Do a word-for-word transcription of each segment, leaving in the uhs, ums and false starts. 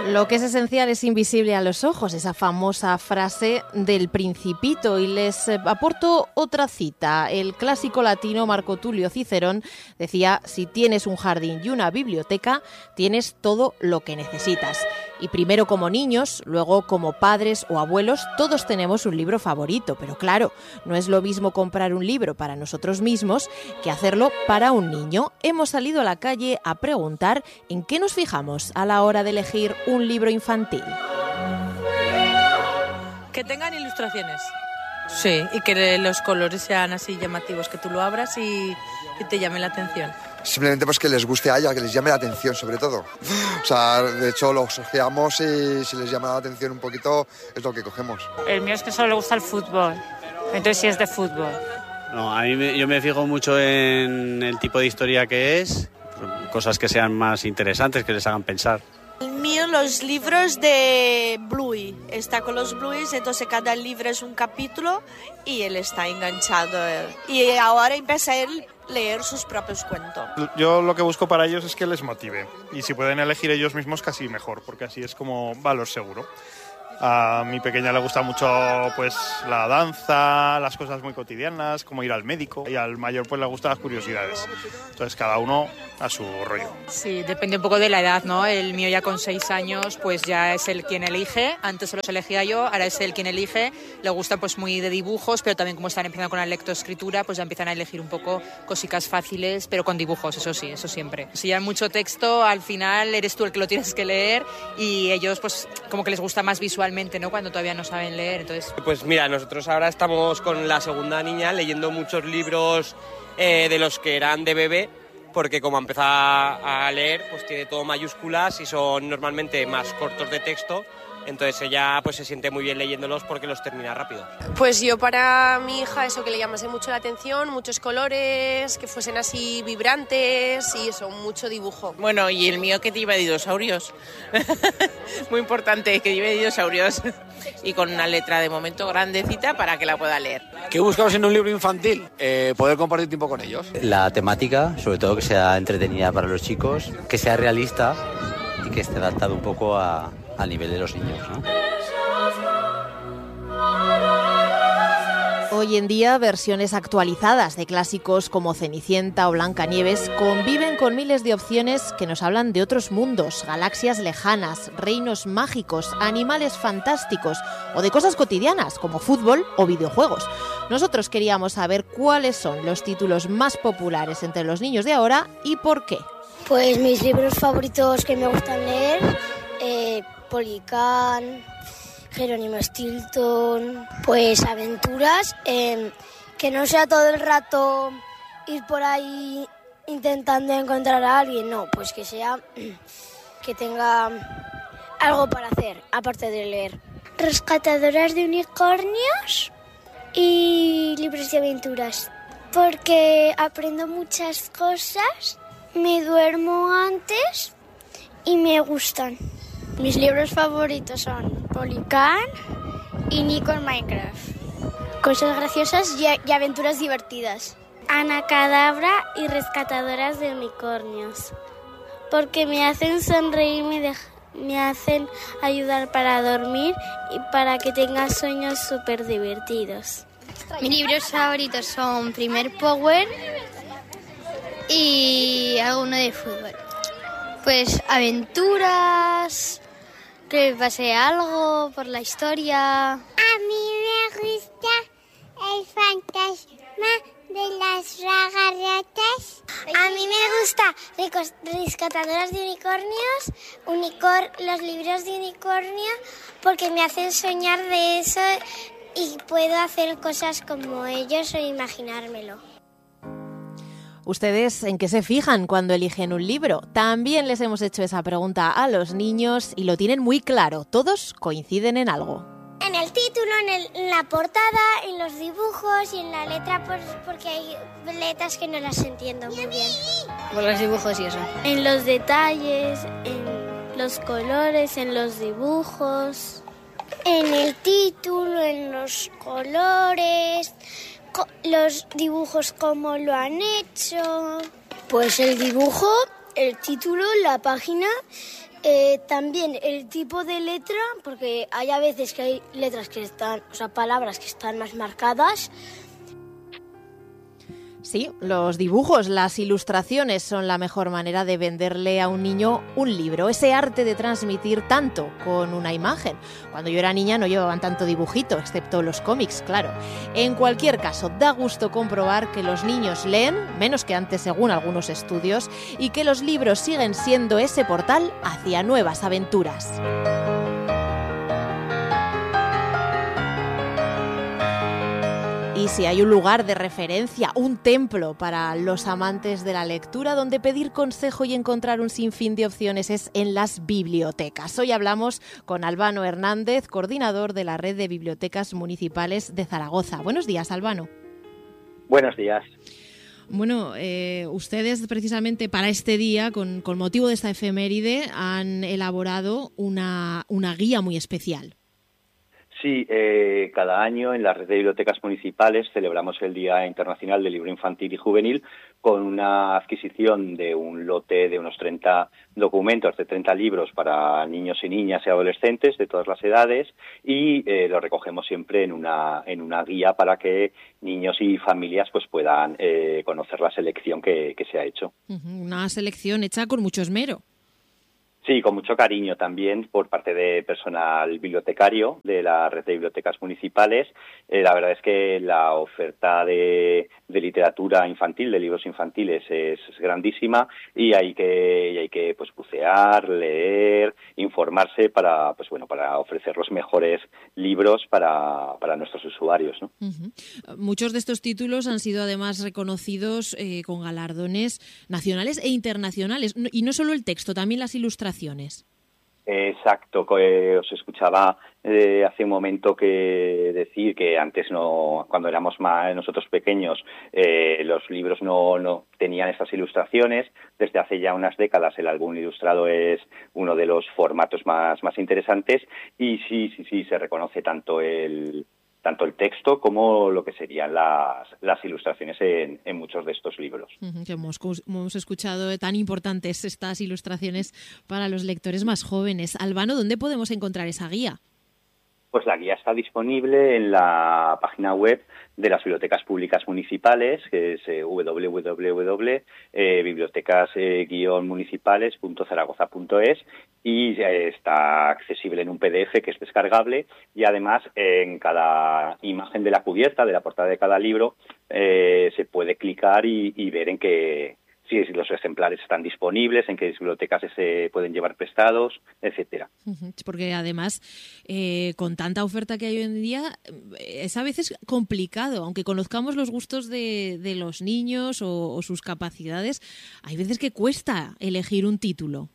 Lo que es esencial es invisible a los ojos, esa famosa frase del Principito. Y les aporto otra cita. El clásico latino Marco Tulio Cicerón decía: si tienes un jardín y una biblioteca, tienes todo lo que necesitas. Y primero como niños, luego como padres o abuelos, todos tenemos un libro favorito. Pero claro, no es lo mismo comprar un libro para nosotros mismos que hacerlo para un niño. Hemos salido a la calle a preguntar en qué nos fijamos a la hora de elegir un libro infantil. Que tengan ilustraciones. Sí, y que los colores sean así llamativos, que tú lo abras y, y te llame la atención. Simplemente pues que les guste a ella, que les llame la atención sobre todo. O sea, de hecho los ojeamos y si les llama la atención un poquito es lo que cogemos. El mío es que solo le gusta el fútbol, entonces sí es de fútbol. No, a mí me, yo me fijo mucho en el tipo de historia que es, cosas que sean más interesantes, que les hagan pensar. El mío, los libros de Bluey. Está con los Blues, entonces cada libro es un capítulo y él está enganchado. Y ahora empieza él a leer sus propios cuentos. Yo lo que busco para ellos es que les motive. Y si pueden elegir ellos mismos, casi mejor, porque así es como valor seguro. A mi pequeña le gusta mucho pues la danza, las cosas muy cotidianas, como ir al médico, y al mayor pues le gustan las curiosidades. Entonces cada uno a su rollo. Sí, depende un poco de la edad, ¿no? El mío ya con seis años pues ya es el quien elige. Antes solo se elegía yo, ahora es él quien elige. Le gusta pues muy de dibujos, pero también como están empezando con la lectoescritura, pues ya empiezan a elegir un poco cositas fáciles, pero con dibujos, eso sí, eso siempre. Si hay mucho texto, al final eres tú el que lo tienes que leer y ellos pues como que les gusta más visual, ¿no? Cuando todavía no saben leer, entonces... Pues mira, nosotros ahora estamos con la segunda niña leyendo muchos libros eh, de los que eran de bebé, porque como empieza a leer, pues tiene todo mayúsculas y son normalmente más cortos de texto, entonces ella pues se siente muy bien leyéndolos porque los termina rápido. Pues yo para mi hija eso, que le llamase mucho la atención, muchos colores, que fuesen así vibrantes y eso, mucho dibujo. Bueno, y el mío que lleva dinosaurios, muy importante que lleve dinosaurios y con una letra de momento grandecita para que la pueda leer. ¿Qué buscamos en un libro infantil? Eh, poder compartir tiempo con ellos. La temática, sobre todo que sea entretenida para los chicos, que sea realista y que esté adaptado un poco a... a nivel de los niños, ¿no? Hoy en día, versiones actualizadas de clásicos como Cenicienta o Blancanieves conviven con miles de opciones que nos hablan de otros mundos, galaxias lejanas, reinos mágicos, animales fantásticos o de cosas cotidianas como fútbol o videojuegos. Nosotros queríamos saber cuáles son los títulos más populares entre los niños de ahora y por qué. Pues mis libros favoritos que me gustan leer... Eh, Policán, Jerónimo Stilton, pues aventuras, eh, que no sea todo el rato ir por ahí intentando encontrar a alguien, no, pues que sea, que tenga algo para hacer, aparte de leer. Rescatadoras de unicornios y libros de aventuras, porque aprendo muchas cosas, me duermo antes y me gustan. Mis libros favoritos son Policán y Nico en Minecraft. Cosas graciosas y, y aventuras divertidas. Anacadabra y Rescatadoras de unicornios. Porque me hacen sonreír, me, de, me hacen ayudar para dormir y para que tenga sueños súper divertidos. Mis libros favoritos son Primer Power y alguno de fútbol. Pues aventuras, que pase algo por la historia. A mí me gusta el fantasma de las ragaretas. A mí me gusta Rescatadoras de unicornios, unicor- los libros de unicornio, porque me hacen soñar de eso y puedo hacer cosas como ellos o imaginármelo. ¿Ustedes en qué se fijan cuando eligen un libro? También les hemos hecho esa pregunta a los niños y lo tienen muy claro. Todos coinciden en algo. En el título, en, el, en la portada, en los dibujos y en la letra, por, porque hay letras que no las entiendo muy bien. Por los dibujos y eso. En los detalles, en los colores, en los dibujos. En el título, en los colores... los dibujos como lo han hecho. Pues el dibujo, el título, la página, eh, también el tipo de letra, porque hay a veces que hay letras que están, o sea, palabras que están más marcadas. Sí, los dibujos, las ilustraciones son la mejor manera de venderle a un niño un libro, ese arte de transmitir tanto con una imagen. Cuando yo era niña no llevaban tanto dibujito, excepto los cómics, claro. En cualquier caso, da gusto comprobar que los niños leen, menos que antes según algunos estudios, y que los libros siguen siendo ese portal hacia nuevas aventuras. Y si hay un lugar de referencia, un templo para los amantes de la lectura, donde pedir consejo y encontrar un sinfín de opciones es en las bibliotecas. Hoy hablamos con Albano Hernández, coordinador de la Red de Bibliotecas Municipales de Zaragoza. Buenos días, Albano. Buenos días. Bueno, eh, ustedes precisamente para este día, con, con motivo de esta efeméride, han elaborado una, una guía muy especial. Sí, eh, cada año en la Red de Bibliotecas Municipales celebramos el Día Internacional del Libro Infantil y Juvenil con una adquisición de un lote de unos treinta documentos, de treinta libros para niños y niñas y adolescentes de todas las edades y eh, lo recogemos siempre en una en una guía para que niños y familias pues puedan eh, conocer la selección que, que se ha hecho. Uh-huh, una selección hecha con mucho esmero. Sí, con mucho cariño también por parte de personal bibliotecario de la Red de Bibliotecas Municipales. Eh, la verdad es que la oferta de, de literatura infantil, de libros infantiles, es, es grandísima y hay que, y hay que pues bucear, leer, informarse para pues bueno para ofrecer los mejores libros para, para nuestros usuarios, ¿no? Uh-huh. Muchos de estos títulos han sido además reconocidos eh, con galardones nacionales e internacionales. Y no solo el texto, también las ilustraciones. Exacto, os escuchaba eh, hace un momento que decir que antes no, cuando éramos más nosotros pequeños, eh, los libros no, no tenían estas ilustraciones. Desde hace ya unas décadas el álbum ilustrado es uno de los formatos más, más interesantes y sí, sí, sí, se reconoce tanto el tanto el texto como lo que serían las, las ilustraciones en, en muchos de estos libros. Uh-huh, que hemos, hemos escuchado tan importantes estas ilustraciones para los lectores más jóvenes. Albano, ¿dónde podemos encontrar esa guía? Pues la guía está disponible en la página web de las bibliotecas públicas municipales, que es eh, doble u doble u doble u punto bibliotecas municipales punto zaragoza punto es y eh, está accesible en un P D F que es descargable y además eh, en cada imagen de la cubierta, de la portada de cada libro, eh, se puede clicar y, y ver en qué si los ejemplares están disponibles, en qué bibliotecas se pueden llevar prestados, etcétera. Porque además, eh, con tanta oferta que hay hoy en día, es a veces complicado, aunque conozcamos los gustos de, de los niños o, o sus capacidades, hay veces que cuesta elegir un título.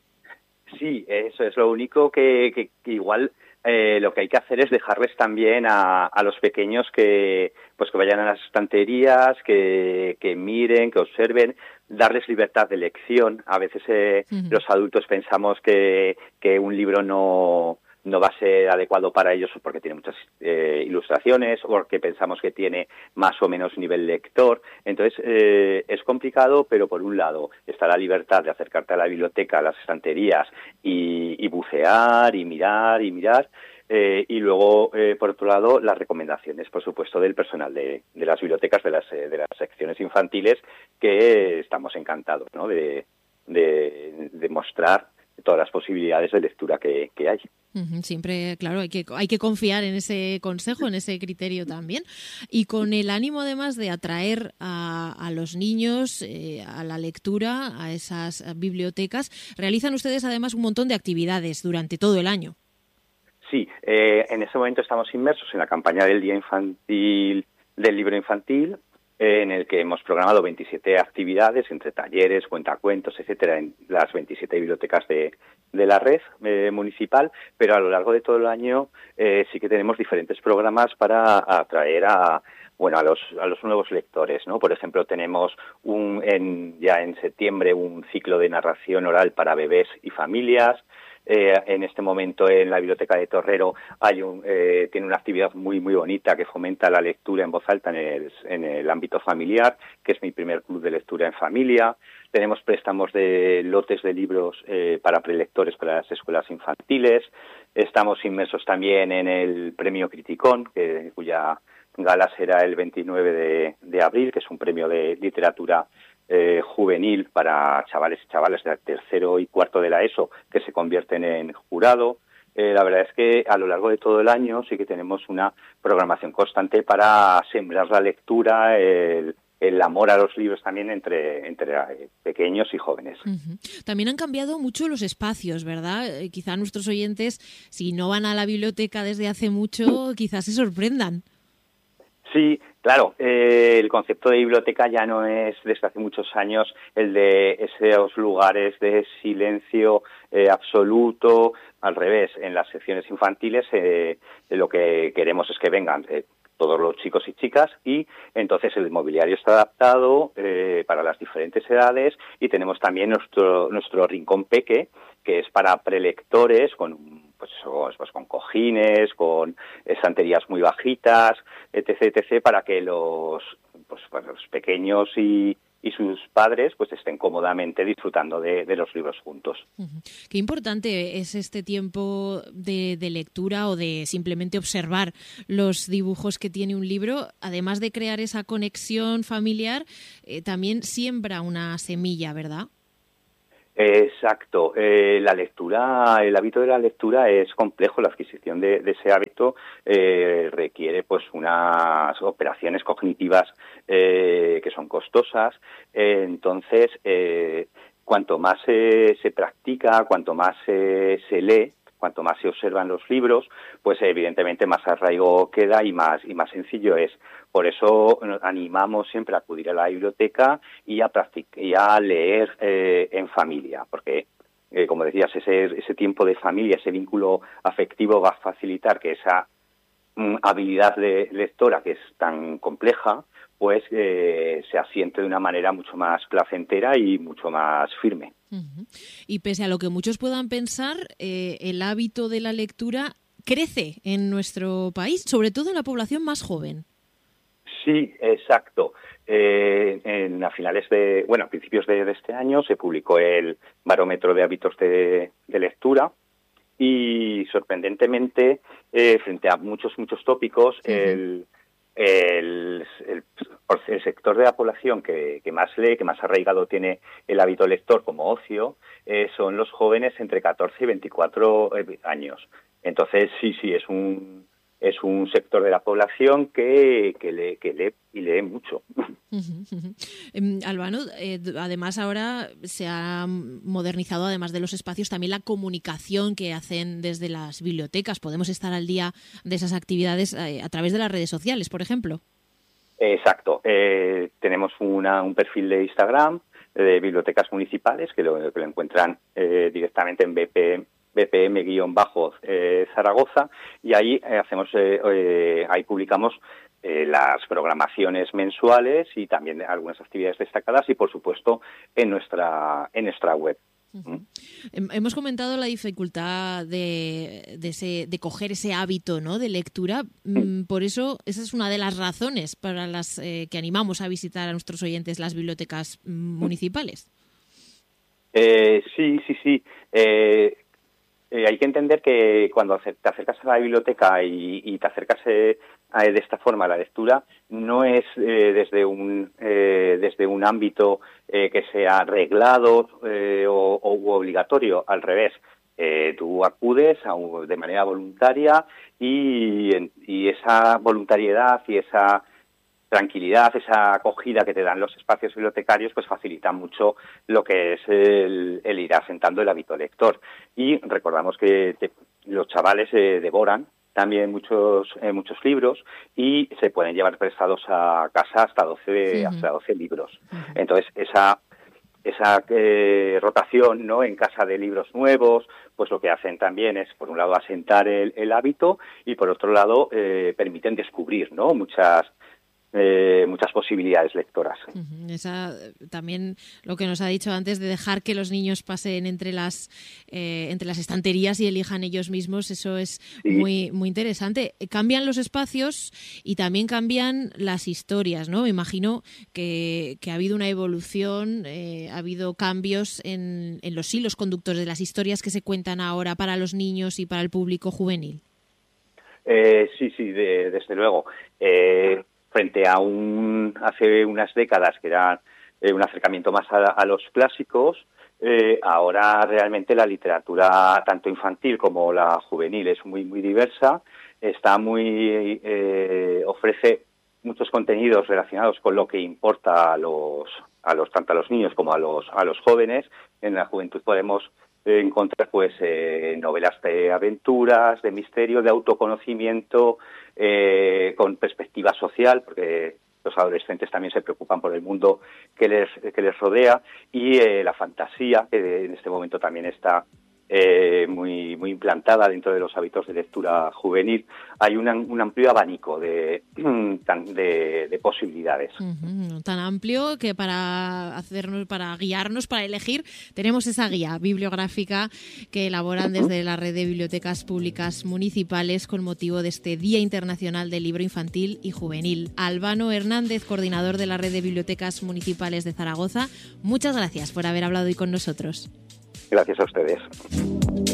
Sí, eso es lo único que, que, que igual eh, lo que hay que hacer es dejarles también a, a los pequeños que pues que vayan a las estanterías, que, que miren, que observen, darles libertad de elección. A veces eh, uh-huh. los adultos pensamos que, que un libro no, no va a ser adecuado para ellos porque tiene muchas eh, ilustraciones o porque pensamos que tiene más o menos nivel lector. Entonces, eh, es complicado, pero por un lado está la libertad de acercarte a la biblioteca, a las estanterías y, y bucear y mirar y mirar. Eh, y luego, eh, por otro lado, las recomendaciones, por supuesto, del personal de, de las bibliotecas, de las, de las secciones infantiles, que estamos encantados, ¿no?, de, de, de mostrar todas las posibilidades de lectura que, que hay. Uh-huh, siempre, claro, hay que, hay que confiar en ese consejo, en ese criterio también. Y con el ánimo, además, de atraer a, a los niños eh, a la lectura, a esas bibliotecas, realizan ustedes, además, un montón de actividades durante todo el año. Sí, eh, en ese momento estamos inmersos en la campaña del Día Infantil, del Libro Infantil, eh, en el que hemos programado veintisiete actividades entre talleres, cuentacuentos, etcétera, en las veintisiete bibliotecas de, de la red eh, municipal, pero a lo largo de todo el año eh, sí que tenemos diferentes programas para atraer a bueno a los a los nuevos lectores, ¿no? Por ejemplo, tenemos un en, ya en septiembre un ciclo de narración oral para bebés y familias. Eh, en este momento en la biblioteca de Torrero hay un, eh, tiene una actividad muy muy bonita que fomenta la lectura en voz alta en el, en el ámbito familiar, que es mi primer club de lectura en familia. tenemos préstamos de lotes de libros eh, para prelectores para las escuelas infantiles. Estamos inmersos también en el Premio Criticón, que, cuya gala será el veintinueve de, de abril, que es un premio de literatura eh, juvenil para chavales y chavales de tercero y cuarto de la ESO que se convierten en jurado. Eh, la verdad es que a lo largo de todo el año sí que tenemos una programación constante para sembrar la lectura, el, el amor a los libros también entre, entre pequeños y jóvenes. Uh-huh. También han cambiado mucho los espacios, ¿verdad? Eh, quizá nuestros oyentes, si no van a la biblioteca desde hace mucho, quizás se sorprendan. Sí, claro, eh, el concepto de biblioteca ya no es desde hace muchos años el de esos lugares de silencio eh, absoluto. Al revés, en las secciones infantiles eh, lo que queremos es que vengan eh, todos los chicos y chicas, y entonces el mobiliario está adaptado eh, para las diferentes edades, y tenemos también nuestro nuestro rincón peque, que es para prelectores, con pues, pues con cojines, con estanterías muy bajitas, etc, etc, para que los pues, pues los pequeños y y sus padres pues estén cómodamente disfrutando de, de los libros juntos. Uh-huh. Qué importante es este tiempo de, de lectura o de simplemente observar los dibujos que tiene un libro. Además de crear esa conexión familiar, eh, también siembra una semilla, ¿verdad? Exacto. Eh, la lectura, el hábito de la lectura es complejo. La adquisición de, de ese hábito eh, requiere pues unas operaciones cognitivas eh, que son costosas. Eh, entonces, eh, cuanto más eh, se practica, cuanto más eh, se lee, cuanto más se observan los libros, pues evidentemente más arraigo queda y más y más sencillo es. Por eso animamos siempre a acudir a la biblioteca y a practicar, y a leer eh, en familia, porque eh, como decías, ese ese tiempo de familia, ese vínculo afectivo va a facilitar que esa mm, habilidad de lectora, que es tan compleja, pues eh, se asiente de una manera mucho más placentera y mucho más firme. Uh-huh. Y pese a lo que muchos puedan pensar, eh, el hábito de la lectura crece en nuestro país, sobre todo en la población más joven. Sí, exacto. Eh, en, a finales de, bueno, a principios de, de este año se publicó el Barómetro de Hábitos de, de Lectura, y sorprendentemente, eh, frente a muchos, muchos tópicos, uh-huh. el, el, el, el sector de la población que, que más lee, que más arraigado tiene el hábito lector como ocio, eh, son los jóvenes entre catorce y veinticuatro años. Entonces, sí, sí, es un... es un sector de la población que, que, lee, que lee y lee mucho. Uh-huh, uh-huh. Eh, Albano, eh, además ahora se ha modernizado, además de los espacios, también la comunicación que hacen desde las bibliotecas. Podemos estar al día de esas actividades eh, a través de las redes sociales, por ejemplo. Exacto. Eh, tenemos una, un perfil de Instagram de bibliotecas municipales que lo, que lo encuentran eh, directamente en B P M. B P M-Zaragoza, y ahí eh, hacemos eh, eh, ahí publicamos eh, las programaciones mensuales y también algunas actividades destacadas, y por supuesto en nuestra en nuestra web. Uh-huh. ¿Mm? Hemos comentado la dificultad de, de, ese, de coger ese hábito, ¿no?, de lectura. Mm. Por eso, esa es una de las razones para las eh, que animamos a visitar a nuestros oyentes las bibliotecas municipales. Eh, sí, sí, sí. Eh, Eh, hay que entender que cuando te acercas a la biblioteca y, y te acercas eh, a, de esta forma a la lectura, no es eh, desde un eh, desde un ámbito eh, que sea reglado eh, o, o obligatorio. Al revés, eh, tú acudes a, de manera voluntaria, y, y esa voluntariedad y esa tranquilidad, esa acogida que te dan los espacios bibliotecarios, pues facilita mucho lo que es el, el ir asentando el hábito lector. Y recordamos que te, los chavales eh, devoran también muchos eh, muchos libros, y se pueden llevar prestados a casa hasta doce, sí. hasta doce libros. Uh-huh. Entonces, esa esa eh, rotación, ¿no?, en casa de libros nuevos, pues lo que hacen también es, por un lado, asentar el, el hábito, y por otro lado, eh, permiten descubrir, ¿no?, muchas eh, muchas posibilidades lectoras. Uh-huh. Esa, también lo que nos ha dicho antes de dejar que los niños pasen entre las eh, entre las estanterías y elijan ellos mismos, eso es sí. muy muy interesante. Cambian los espacios y también cambian las historias, ¿no? Me imagino que, que ha habido una evolución, eh, ha habido cambios en, en los hilos conductores de las historias que se cuentan ahora para los niños y para el público juvenil. Eh, sí, sí, de, desde luego. Eh, frente a un hace unas décadas que era eh, un acercamiento más a, a los clásicos, eh, ahora realmente la literatura tanto infantil como la juvenil es muy muy diversa, está muy eh, ofrece muchos contenidos relacionados con lo que importa a los a los tanto a los niños como a los a los jóvenes. En la juventud podemos encontrar pues eh, novelas de aventuras, de misterio, de autoconocimiento, eh, con perspectiva social, porque los adolescentes también se preocupan por el mundo que les que les rodea, y eh, la fantasía, que en este momento también está eh, muy muy implantada dentro de los hábitos de lectura juvenil. Hay una, un amplio abanico de, de, de posibilidades. Uh-huh. Tan amplio que para hacernos, para guiarnos, para elegir, tenemos esa guía bibliográfica que elaboran desde la Red de Bibliotecas Públicas Municipales con motivo de este Día Internacional del Libro Infantil y Juvenil. Albano Hernández, coordinador de la Red de Bibliotecas Municipales de Zaragoza, muchas gracias por haber hablado hoy con nosotros. Gracias a ustedes.